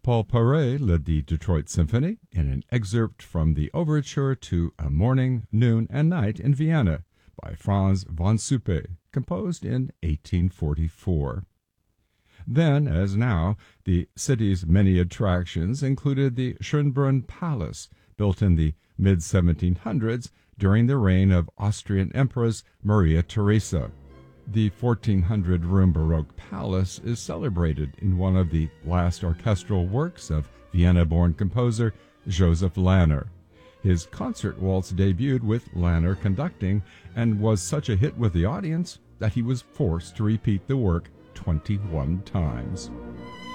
Paul Paret led the Detroit Symphony in an excerpt from the overture to A Morning, Noon, and Night in Vienna by Franz von Suppe, composed in 1844. Then, as now, the city's many attractions included the Schönbrunn Palace, built in the mid-1700s during the reign of Austrian Empress Maria Theresa. The 1,400-room Baroque palace is celebrated in one of the last orchestral works of Vienna-born composer Joseph Lanner. His concert waltz debuted with Lanner conducting and was such a hit with the audience that he was forced to repeat the work 21 times.